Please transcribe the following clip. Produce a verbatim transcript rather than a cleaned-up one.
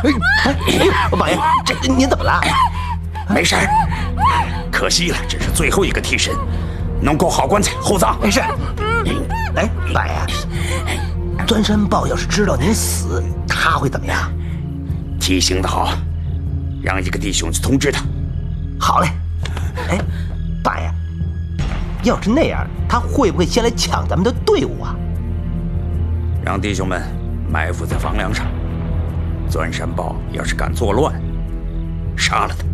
哎呦，王爷，这您怎么了？ 没事儿，可惜了，这是最后一个替身，弄够好棺材厚葬。 没事。哎，王爷，钻山豹要是知道您死，他会怎么样？ 提醒的好，让一个弟兄去通知他。 好嘞。哎，王爷，要是那样，他会不会先来抢咱们的队伍啊？ 让弟兄们埋伏在房梁上，钻山豹要是敢作乱，杀了他。